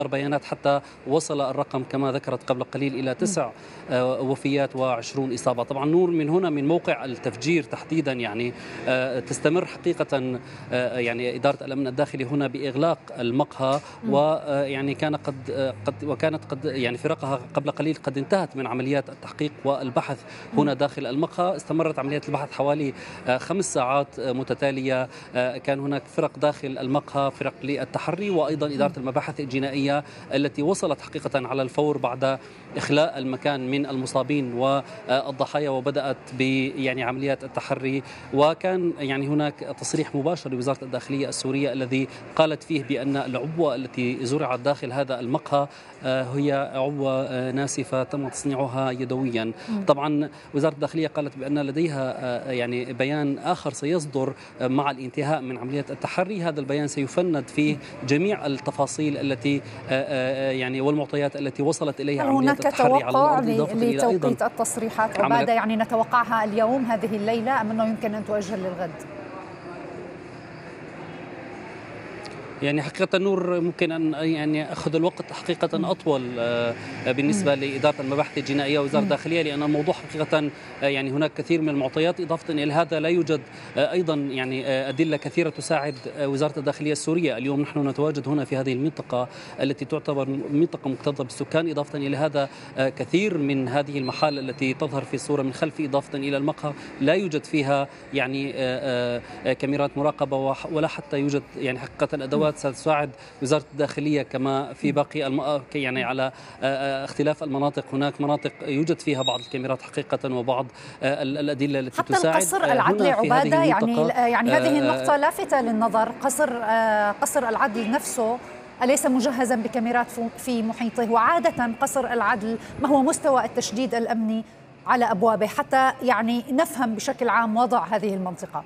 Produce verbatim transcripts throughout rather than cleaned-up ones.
بيانات حتى وصل الرقم كما ذكرت قبل قليل إلى تسع وفيات وعشرون إصابة. طبعا نور، من هنا من موقع التفجير تحديدا يعني تستمر حقيقة يعني إدارة الأمن الداخلي هنا بإغلاق المقهى، ويعني كان قد قد وكانت قد يعني فرقها قبل قليل قد انتهت من عمليات التحقيق والبحث هنا داخل المقهى. استمرت عمليات البحث حوالي خمس ساعات متتالية. كان هناك فرق داخل المقهى، فرق للتحري، وأيضا إدارة المباحث الجنائية التي وصلت حقيقة على الفور بعد إخلاء المكان من المصابين والضحايا، وبدأت ب يعني عمليات التحري. وكان يعني هناك تصريح مباشر لوزارة الداخلية السورية الذي قالت فيه بأن العبوة التي زرعت داخل هذا المقهى هي عبوة ناسفة تم تصنيعها يدويا. طبعا وزارة الداخلية قالت بأن لديها يعني بيان آخر سيصدر مع الانتهاء من عمليات التحري. هذا البيان سيفند فيه جميع التفاصيل التي يعني والمعطيات التي وصلت إليها عمليات التحري على الأرض، إضافة إلى لتوقيت التصريحات عبادة، يعني نتوقعها اليوم هذه الليلة أم أنه يمكن أن تؤجل للغد؟ يعني حقيقة نور ممكن أن يعني أخذ الوقت حقيقة أطول بالنسبة لإدارة المباحث الجنائية ووزارة الداخلية، لأن الموضوع حقيقة يعني هناك كثير من المعطيات. إضافة إلى هذا لا يوجد أيضا يعني أدلة كثيرة تساعد وزارة الداخلية السورية. اليوم نحن نتواجد هنا في هذه المنطقة التي تعتبر منطقة مكتظة بالسكان. إضافة إلى هذا كثير من هذه المحال التي تظهر في الصورة من خلف إضافة إلى المقهى لا يوجد فيها يعني كاميرات مراقبة، ولا حتى يوجد يعني حقيقة أدوات ستساعد وزارة الداخلية كما في باقي الم... يعني على اختلاف المناطق. هناك مناطق يوجد فيها بعض الكاميرات حقيقة وبعض الأدلة التي حتى تساعد. حتى القصر العدلي عبادة يعني يعني هذه النقطة لافتة للنظر. قصر قصر العدل نفسه أليس مجهزا بكاميرات في محيطه؟ وعادة قصر العدل ما هو مستوى التشديد الأمني على أبوابه حتى يعني نفهم بشكل عام وضع هذه المنطقة؟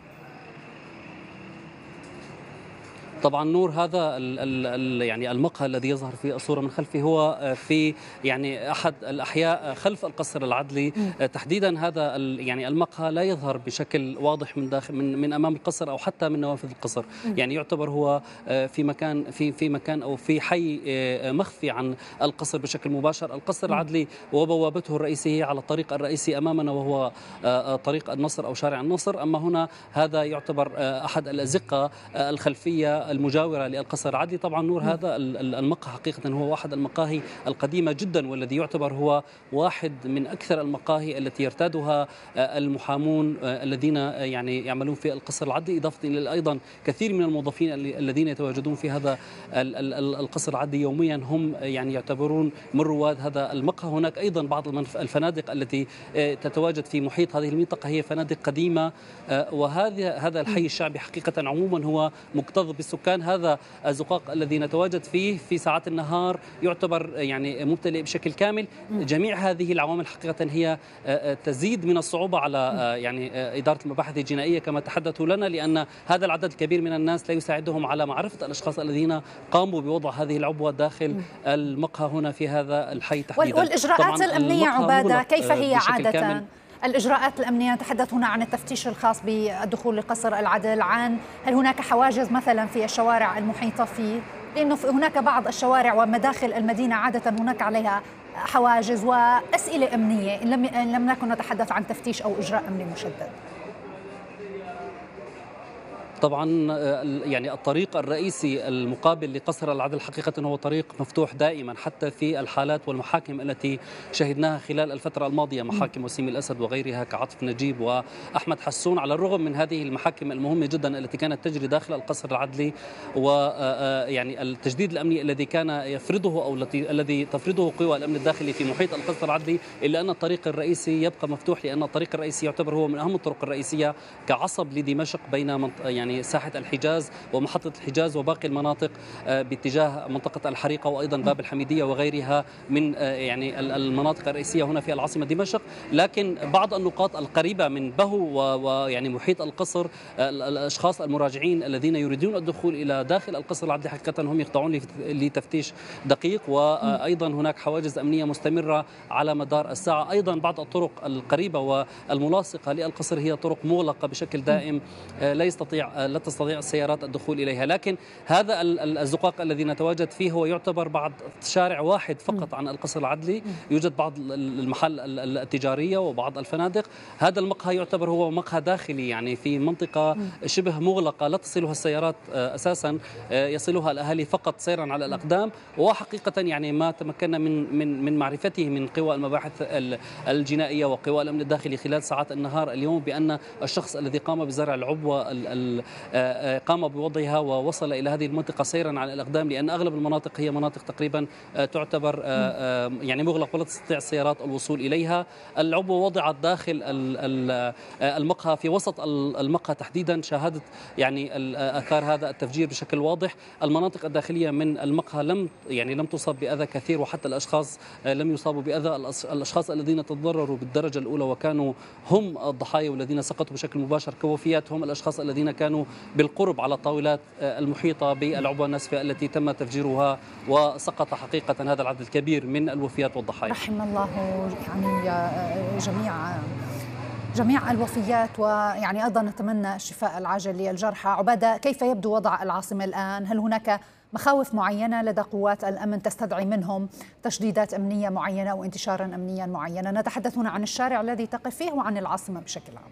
طبعا نور، هذا ال ال يعني المقهى الذي يظهر في الصورة من خلفه هو في يعني أحد الأحياء خلف القصر العدلي تحديدا. هذا يعني المقهى لا يظهر بشكل واضح من داخل من, من أمام القصر أو حتى من نوافذ القصر، يعني يعتبر هو في مكان في في مكان أو في حي مخفي عن القصر بشكل مباشر. القصر العدلي وبوابته الرئيسية على الطريق الرئيسي أمامنا وهو طريق النصر أو شارع النصر، أما هنا هذا يعتبر أحد الأزقة الخلفية المجاورة للقصر العدلي. طبعا نور، هذا المقهى حقيقة هو واحد المقاهي القديمة جدا، والذي يعتبر هو واحد من أكثر المقاهي التي يرتادها المحامون الذين يعني يعملون في القصر العدلي، إضافة إلى أيضا كثير من الموظفين الذين يتواجدون في هذا القصر العدلي يوميا هم يعني يعتبرون من رواد هذا المقهى. هناك أيضا بعض الفنادق التي تتواجد في محيط هذه المنطقة هي فنادق قديمة، وهذا هذا الحي الشعبي حقيقة عموما هو مكتظ بالسكان. هذا الزقاق الذي نتواجد فيه في ساعات النهار يعتبر يعني ممتلئ بشكل كامل. جميع هذه العوامل حقيقة هي تزيد من الصعوبة على يعني إدارة المباحث الجنائية كما تحدثوا لنا، لأن هذا العدد الكبير من الناس لا يساعدهم على معرفة الأشخاص الذين قاموا بوضع هذه العبوة داخل المقهى هنا في هذا الحي تحديدا. والإجراءات الأمنية عبادة كيف هي عادة؟ الإجراءات الأمنية، نتحدث هنا عن التفتيش الخاص بالدخول لقصر العدل، عن هل هناك حواجز مثلا في الشوارع المحيطة فيه؟ لأنه هناك بعض الشوارع ومداخل المدينة عادة هناك عليها حواجز وأسئلة أمنية إن لم إن لم نكن نتحدث عن تفتيش أو إجراء أمني مشدد. طبعا يعني الطريق الرئيسي المقابل لقصر العدل حقيقة هو طريق مفتوح دائما، حتى في الحالات والمحاكم التي شهدناها خلال الفترة الماضية، محاكم وسيم الأسد وغيرها كعطف نجيب وأحمد حسون. على الرغم من هذه المحاكم المهمة جدا التي كانت تجري داخل القصر العدلي ويعني التجديد الأمني الذي كان يفرضه أو الذي تفرضه قوى الأمن الداخلي في محيط القصر العدلي، إلا أن الطريق الرئيسي يبقى مفتوح، لأن الطريق الرئيسي يعتبر هو من أهم الطرق الرئيسية كعصب لدمشق بين يعني يعني ساحة الحجاز ومحطة الحجاز وباقي المناطق باتجاه منطقة الحريقة وأيضا باب الحميدية وغيرها من يعني المناطق الرئيسية هنا في العاصمة دمشق. لكن بعض النقاط القريبة من بهو ويعني محيط القصر، الأشخاص المراجعين الذين يريدون الدخول إلى داخل القصر العدلي حقيقة هم يخضعون لتفتيش دقيق، وأيضا هناك حواجز أمنية مستمرة على مدار الساعة. أيضا بعض الطرق القريبة والملاصقة للقصر هي طرق مغلقة بشكل دائم، لا يستطيع تستطيع لا تستطيع السيارات الدخول إليها. لكن هذا الزقاق الذي نتواجد فيه هو يعتبر بعد شارع واحد فقط عن القصر العدلي، يوجد بعض المحل التجارية وبعض الفنادق. هذا المقهى يعتبر هو مقهى داخلي، يعني في منطقة شبه مغلقة لا تصلها السيارات أساسا، يصلها الأهالي فقط سيرا على الأقدام. وحقيقة يعني ما تمكنا من من من معرفته من قوى المباحث الجنائية وقوى الأمن الداخلي خلال ساعات النهار اليوم بأن الشخص الذي قام بزرع العبوة قام بوضعها ووصل إلى هذه المنطقة سيرا على الأقدام، لأن أغلب المناطق هي مناطق تقريبا تعتبر يعني مغلق ولا تستطيع السيارات الوصول إليها. العبوة وضعت داخل المقهى في وسط المقهى تحديدا، شاهدت يعني آثار هذا التفجير بشكل واضح. المناطق الداخلية من المقهى لم يعني لم تصب بأذى كثير، وحتى الأشخاص لم يصابوا بأذى. الأشخاص الذين تضرروا بالدرجة الأولى وكانوا هم الضحايا والذين سقطوا بشكل مباشر كوفيات هم الأشخاص الذين كانوا بالقرب على الطاولات المحيطة بالعبوة الناسفة التي تم تفجيرها، وسقط حقيقة هذا العدد الكبير من الوفيات والضحايا. رحم الله يعني جميع جميع الوفيات، ويعني أيضا نتمنى الشفاء العاجل للجرحى. عبادة، كيف يبدو وضع العاصمة الآن؟ هل هناك مخاوف معينة لدى قوات الأمن تستدعي منهم تشديدات أمنية معينة وانتشارا أمنيا معينا؟ نتحدث هنا عن الشارع الذي تقف فيه وعن العاصمة بشكل عام.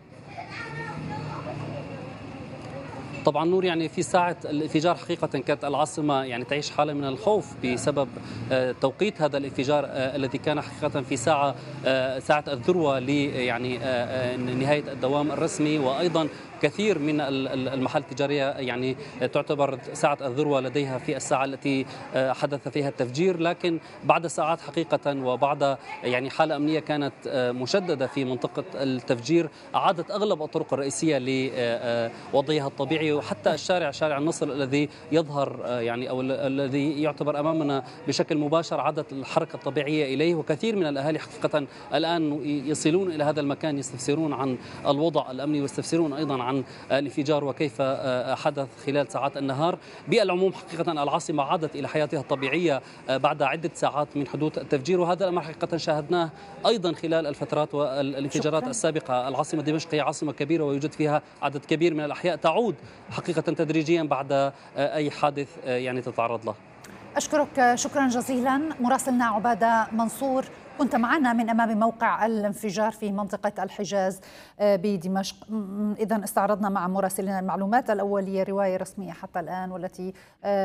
طبعا نور، يعني في ساعة الانفجار حقيقة كانت العاصمة يعني تعيش حالة من الخوف بسبب توقيت هذا الانفجار الذي كان حقيقة في ساعة ساعة الذروة ل يعني نهاية الدوام الرسمي، وأيضا كثير من المحال التجارية يعني تعتبر ساعة الذروة لديها في الساعة التي حدث فيها التفجير. لكن بعد ساعات حقيقة وبعد يعني حالة أمنية كانت مشددة في منطقة التفجير، عادت أغلب الطرق الرئيسية لوضعها الطبيعي، وحتى الشارع شارع النصر الذي يظهر يعني أو الذي يعتبر أمامنا بشكل مباشر عادت الحركة الطبيعية إليه. وكثير من الأهالي حقيقة الآن يصلون إلى هذا المكان يستفسرون عن الوضع الأمني ويستفسرون أيضا عن الانفجار وكيف حدث خلال ساعات النهار. بالعموم حقيقة العاصمة عادت إلى حياتها الطبيعية بعد عدة ساعات من حدوث التفجير، وهذا الأمر حقيقة شاهدناه أيضا خلال الفترات والانفجارات السابقة. العاصمة دمشق هي عاصمة كبيرة ويوجد فيها عدد كبير من الأحياء تعود حقيقة تدريجيا بعد أي حادث يعني تتعرض له. أشكرك شكرا جزيلا مراسلنا عبادة منصور، كنت معنا من أمام موقع الانفجار في منطقة الحجاز بدمشق. إذن استعرضنا مع مراسلنا المعلومات الأولية، رواية رسمية حتى الآن والتي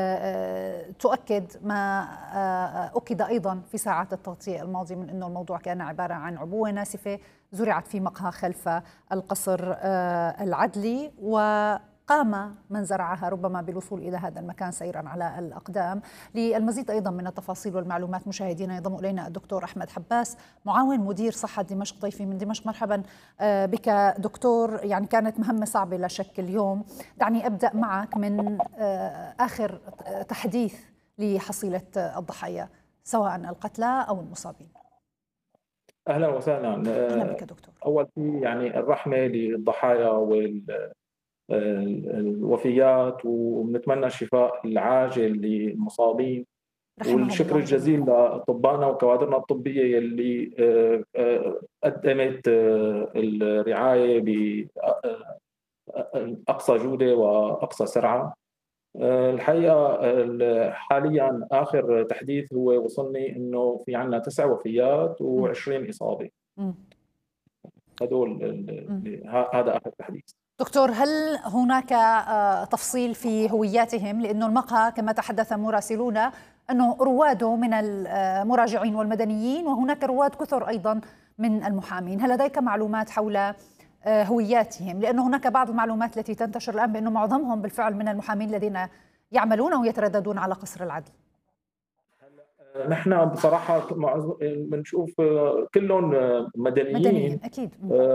تؤكد ما أكد أيضا في ساعات التغطية الماضية من أنه الموضوع كان عبارة عن عبوة ناسفة زرعت في مقهى خلف القصر العدلي، و قام من زرعها ربما بالوصول إلى هذا المكان سيرا على الأقدام. للمزيد أيضا من التفاصيل والمعلومات مشاهدينا ينضم إلينا الدكتور أحمد حباس معاون مدير صحة دمشق ضيفي من دمشق. مرحبا بك دكتور. يعني كانت مهمة صعبة لا شك اليوم، دعني أبدأ معك من آخر تحديث لحصيلة الضحايا سواء القتلى أو المصابين. أهلا وسهلا. أهلا بك دكتور. أول شيء يعني الرحمة للضحايا وال الوفيات، ونتمنى الشفاء العاجل للمصابين، والشكر الجزيل لأطبائنا وكوادرنا الطبية اللي قدمت الرعاية بأقصى جودة وأقصى سرعة. الحقيقة حاليا آخر تحديث هو وصلني إنه في عنا تسع وفيات وعشرين إصابة. هذول هذا آخر تحديث. دكتور، هل هناك تفصيل في هوياتهم؟ لأنه المقهى كما تحدث مراسلونا أنه رواده من المراجعين والمدنيين، وهناك رواد كثر أيضا من المحامين. هل لديك معلومات حول هوياتهم؟ لأنه هناك بعض المعلومات التي تنتشر الآن بأنه معظمهم بالفعل من المحامين الذين يعملون ويترددون على قصر العدل. نحن بصراحة بنشوف كلهم مدنيين, مدنيين أكيد.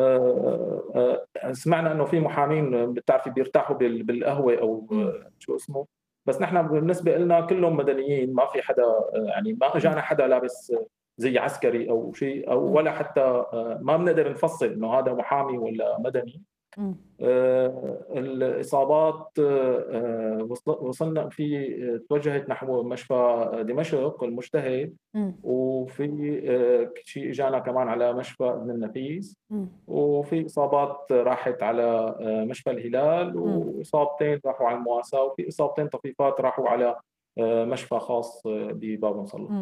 سمعنا أنه في محامين بتعرفي بيرتاحوا بالقهوة أو شو اسمه، بس نحن بالنسبة لنا كلهم مدنيين. ما في حدا يعني ما اجانا حدا لابس زي عسكري أو شيء، أو ولا حتى ما بنقدر نفصل إنه هذا محامي ولا مدني. الإصابات وصلنا في توجهت نحو مشفى دمشق المجتهد، وفي شيء اجانا كمان على مشفى ابن النفيس، وفي إصابات راحت على مشفى الهلال، وإصابتين راحوا على المواساة، وفي إصابتين طفيفات راحوا على مشفى خاص بباب مصلى.